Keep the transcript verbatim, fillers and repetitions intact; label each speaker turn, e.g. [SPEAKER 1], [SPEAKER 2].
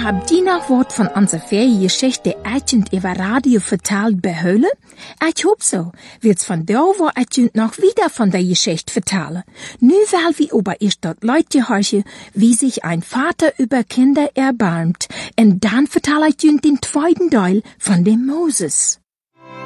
[SPEAKER 1] habt die noch Wort von unserer Feriengeschichte Agent über Radio vertelt behöle? Ich hoffe so. Wird's von da wo Agent noch wieder von der Geschichte vertellen. Nu weil wie ober ich dort Leute horche, wie sich ein Vater über Kinder erbarmt. Und dann vertelle ich den zweiten Teil von dem Moses.